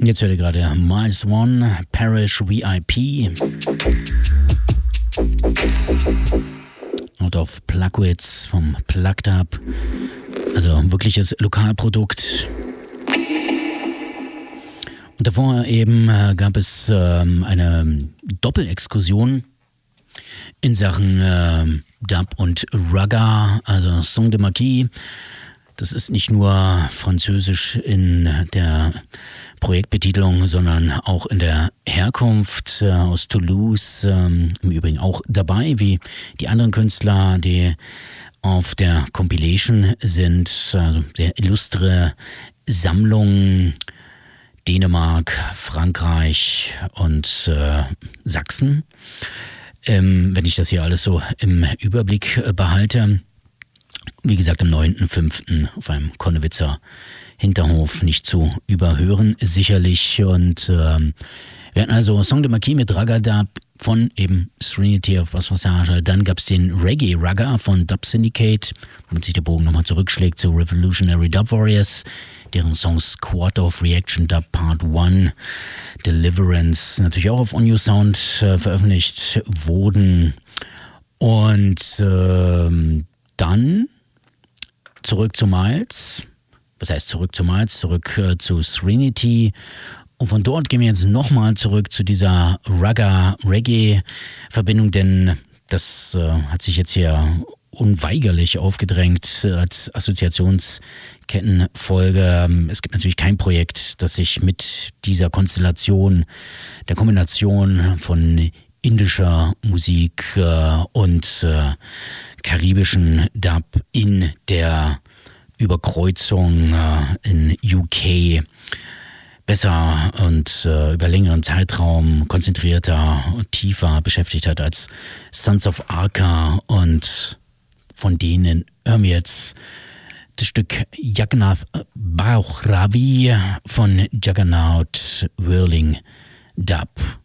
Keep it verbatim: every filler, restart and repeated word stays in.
Jetzt hört ihr gerade Miles One, Parish V I P. Out of Plugwitz vom Plugged Up. Also ein wirkliches Lokalprodukt. Und davor eben äh, gab es äh, eine Doppelexkursion in Sachen äh, Dub und Ragga, also Son de Marquis. Das ist nicht nur französisch in der Projektbetitelung, sondern auch in der Herkunft äh, aus Toulouse, ähm, im Übrigen auch dabei, wie die anderen Künstler, die auf der Compilation sind. Also sehr illustre Sammlung. Dänemark, Frankreich und äh, Sachsen. Ähm, wenn ich das hier alles so im Überblick äh, behalte. Wie gesagt, am neunten fünften auf einem Konnewitzer Hinterhof nicht zu überhören, sicherlich. Und ähm, wir hatten also Son de Marquis mit Ragga Dub von eben Serenity of Bass Passage. Dann gab es den Reggae Ragga von Dub Syndicate, womit sich der Bogen nochmal zurückschlägt zu Revolutionary Dub Warriors, deren Song Squad of Reaction Dub Part eins, Deliverance, natürlich auch auf On You Sound äh, veröffentlicht wurden. Und ähm, dann zurück zu Miles. Was heißt zurück zu Miles? Zurück äh, zu Serenity. Und von dort gehen wir jetzt nochmal zurück zu dieser Ragga-Reggae-Verbindung, denn das äh, hat sich jetzt hier unweigerlich aufgedrängt als Assoziationskettenfolge. Es gibt natürlich kein Projekt, das sich mit dieser Konstellation, der Kombination von indischer Musik äh, und äh, karibischen Dub in der Überkreuzung äh, in U K besser und äh, über längeren Zeitraum konzentrierter und tiefer beschäftigt hat als Sons of Arca. Und von denen hören wir jetzt das Stück Jagannath Bhauravi von Juggernaut Whirling Dub.